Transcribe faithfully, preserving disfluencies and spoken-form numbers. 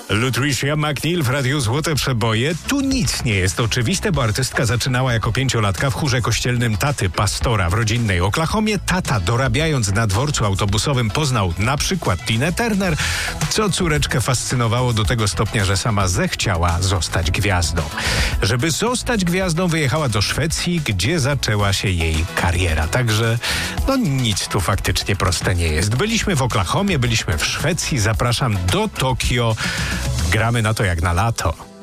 Lutricia McNeil w Radiu Złote Przeboje. Tu nic nie jest oczywiste, bo artystka zaczynała jako pięciolatka w chórze kościelnym taty pastora w rodzinnej Oklahomie. Tata, dorabiając na dworcu autobusowym, poznał na przykład Tinę Turner, co córeczkę fascynowało do tego stopnia, że sama zechciała zostać gwiazdą. Żeby zostać gwiazdą, wyjechała do Szwecji, gdzie zaczęła się jej kariera. Także no nic tu faktycznie proste nie jest. Byliśmy w Oklahomie, byliśmy w Szwecji. Zapraszam do Tokio. Gramy na to jak na lato.